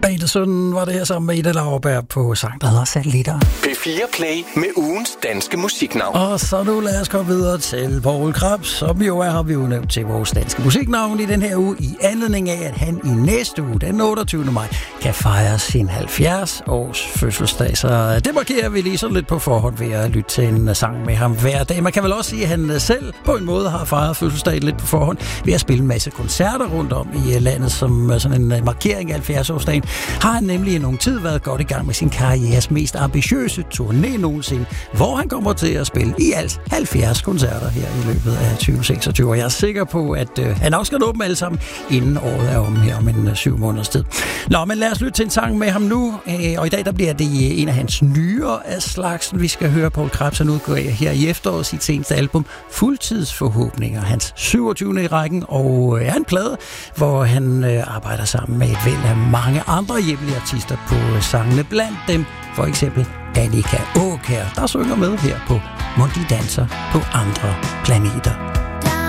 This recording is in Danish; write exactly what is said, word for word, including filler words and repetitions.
Bandet Sønnen var det her sammen med Ida Lauerberg på sang, der hedder Satellitter. P fire Play med ugens danske musiknavn. Og så nu lad os komme videre til Poul Krebs, som jo er, har vi jo nævnt til vores danske musiknavn i den her uge, i anledning af, at han i næste uge, den otteogtyvende maj, kan fejre sin halvfjerds års fødselsdag. Så det markerer vi lige sådan lidt på forhånd ved at lytte til en sang med ham hver dag. Man kan vel også sige, at han selv på en måde har fejret fødselsdagen lidt på forhånd ved at spille en masse koncerter rundt om i landet som sådan en markering af halvfjerds-årsdagen. Har han nemlig i nogen tid været godt i gang med sin karrieres mest ambitiøse turné nogensinde, hvor han kommer til at spille i alt halvfjerds koncerter her i løbet af tyve seksogtyve. Og jeg er sikker på, at øh, han nok skal nå dem alle sammen, inden året er om her om en øh, syv måneders tid. Nå, men lad os lytte til en sang med ham nu, øh, og i dag der bliver det en af hans nyere af slagsen. Vi skal høre Poul Krebs, han udgår her i efteråret sit seneste album, Fuldtidsforhåbninger, hans syvogtyvende i rækken, og øh, er en plade, hvor han øh, arbejder sammen med et væld af mange andre hjemlige artister på sangene. Blandt dem for eksempel Annika Aakjær, der synger med her på Mon de danser på andre planeter.